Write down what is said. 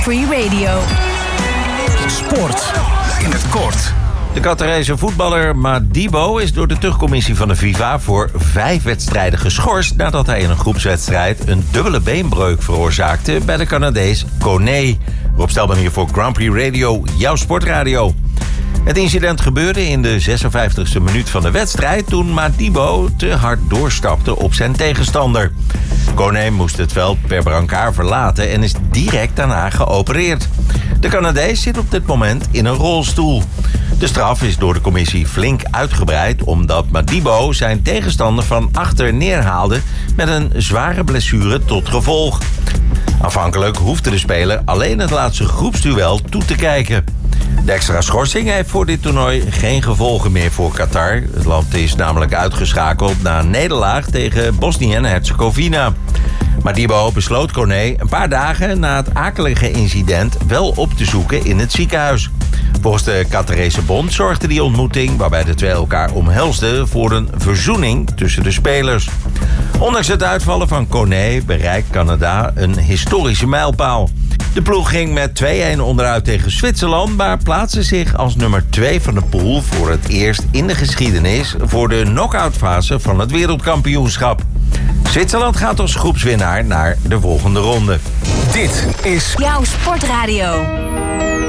Free Radio. Sport in het kort. De Qatarese voetballer Madibo is door de tuchtcommissie van de FIFA voor 5 wedstrijden geschorst nadat hij in een groepswedstrijd een dubbele beenbreuk veroorzaakte bij de Canadees Kone. Rob Stelman hier voor Grand Prix Radio, jouw sportradio. Het incident gebeurde in de 56e minuut van de wedstrijd toen Madibo te hard doorstapte op zijn tegenstander. Kone moest het veld per brancard verlaten en is direct daarna geopereerd. De Canadees zit op dit moment in een rolstoel. De straf is door de commissie flink uitgebreid omdat Madibo zijn tegenstander van achter neerhaalde met een zware blessure tot gevolg. Aanvankelijk hoefde de speler alleen het laatste groepsduel toe te kijken. De extra schorsing heeft voor dit toernooi geen gevolgen meer voor Qatar. Het land is namelijk uitgeschakeld na een nederlaag tegen Bosnië en Herzegovina. Madibo besloot Kone een paar dagen na het akelige incident wel op te zoeken in het ziekenhuis. Volgens de Qatarese bond zorgde die ontmoeting, waarbij de twee elkaar omhelsden, voor een verzoening tussen de spelers. Ondanks het uitvallen van Kone bereikt Canada een historische mijlpaal. De ploeg ging met 2-1 onderuit tegen Zwitserland, maar plaatste zich als nummer 2 van de pool voor het eerst in de geschiedenis voor de knock-outfase van het wereldkampioenschap. Zwitserland gaat als groepswinnaar naar de volgende ronde. Dit is Jouw sportradio.